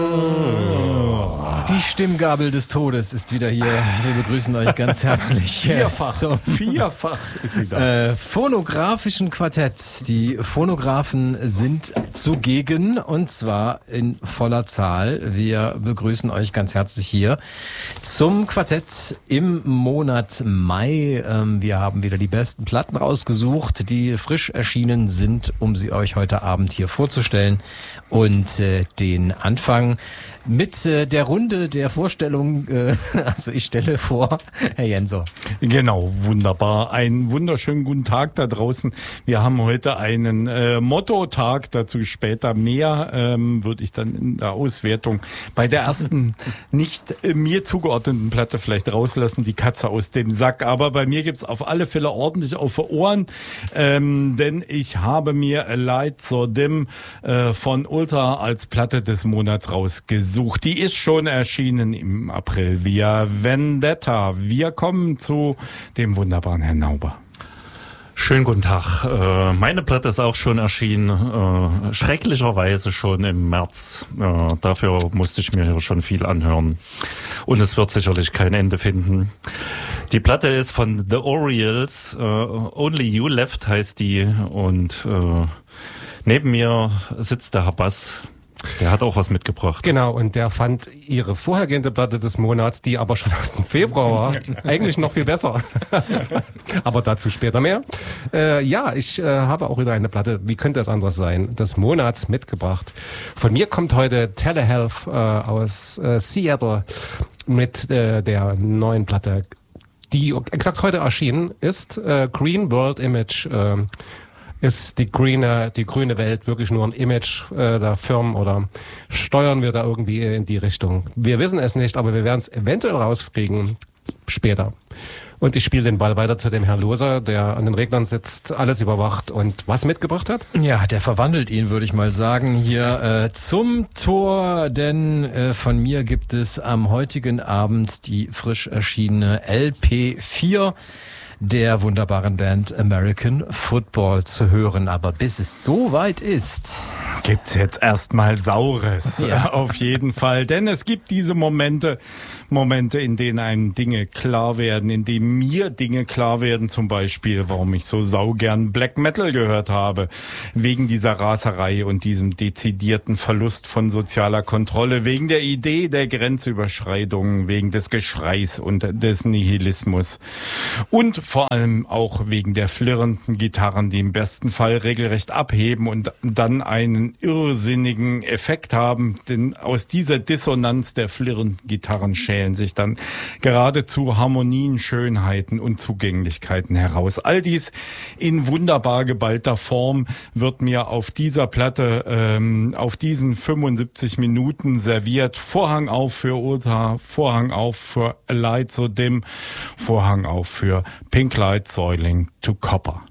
Die Stimmgabel des Todes ist wieder hier. Wir begrüßen euch ganz herzlich. Vierfach ist sie da. Phonografischen Quartett. Die Phonographen sind zugegen und zwar in voller Zahl. Wir begrüßen euch ganz herzlich hier zum Quartett im Monat Mai. Wir haben wieder die besten Platten rausgesucht, die frisch erschienen sind, um sie euch heute Abend hier vorzustellen. Und den Anfang mit der Runde der Vorstellung, also ich stelle vor, Herr Jensor. Genau, wunderbar. Einen wunderschönen guten Tag da draußen. Wir haben heute einen Motto-Tag, dazu später mehr, würde ich dann in der Auswertung bei der ersten nicht mir zugeordneten Platte vielleicht rauslassen, die Katze aus dem Sack. Aber bei mir gibt's auf alle Fälle ordentlich auf die Ohren, denn ich habe mir A Light So Dim von Ultra als Platte des Monats rausgesucht. Die ist schon erschienen im April via Vendetta. Wir kommen zu dem wunderbaren Herrn Nauber. Schönen guten Tag. Meine Platte ist auch schon erschienen, schrecklicherweise schon im März. Dafür musste ich mir schon viel anhören. Und es wird sicherlich kein Ende finden. Die Platte ist von The Orioles, Only You Left heißt die. Und neben mir sitzt der Herr Bass. Der hat auch was mitgebracht. Genau, und der fand ihre vorhergehende Platte des Monats, die aber schon aus dem Februar war, eigentlich noch viel besser. Aber dazu später mehr. Ich habe auch wieder eine Platte, wie könnte es anders sein, des Monats mitgebracht. Von mir kommt heute Telehealth aus Seattle mit der neuen Platte, die exakt heute erschienen ist. Green World Image ist die grüne Welt wirklich nur ein Image der Firmen oder steuern wir da irgendwie in die Richtung? Wir wissen es nicht, aber wir werden es eventuell rauskriegen später. Und ich spiele den Ball weiter zu dem Herrn Loser, der an den Reglern sitzt, alles überwacht und was mitgebracht hat? Ja, der verwandelt ihn, würde ich mal sagen, hier zum Tor, denn von mir gibt es am heutigen Abend die frisch erschienene LP4 der wunderbaren Band American Football zu hören. Aber bis es soweit ist, gibt's jetzt erstmal Saures. Ja. Auf jeden Fall. Denn es gibt diese Momente, in denen einem Dinge klar werden, in denen mir Dinge klar werden, zum Beispiel, warum ich so saugern Black Metal gehört habe, wegen dieser Raserei und diesem dezidierten Verlust von sozialer Kontrolle, wegen der Idee der Grenzüberschreitungen, wegen des Geschreis und des Nihilismus und vor allem auch wegen der flirrenden Gitarren, die im besten Fall regelrecht abheben und dann einen irrsinnigen Effekt haben, denn aus dieser Dissonanz der flirrenden Gitarren schälen sich dann geradezu Harmonien, Schönheiten und Zugänglichkeiten heraus. All dies in wunderbar geballter Form wird mir auf dieser Platte, auf diesen 75 Minuten serviert. Vorhang auf für Ultra, Vorhang auf für A Light So Dim, Vorhang auf für Pink Light Soiling to Copper.